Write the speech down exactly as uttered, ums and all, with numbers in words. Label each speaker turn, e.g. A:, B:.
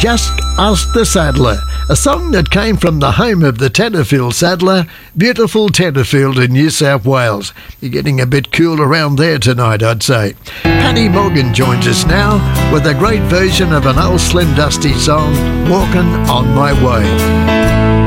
A: Just Ask the Saddler, a song that came from the home of the Tenterfield Saddler, beautiful Tenterfield in New South Wales. You're getting a bit cool around there tonight, I'd say. Paddy Morgan joins us now with a great version of an old Slim Dusty song, Walking on My Way.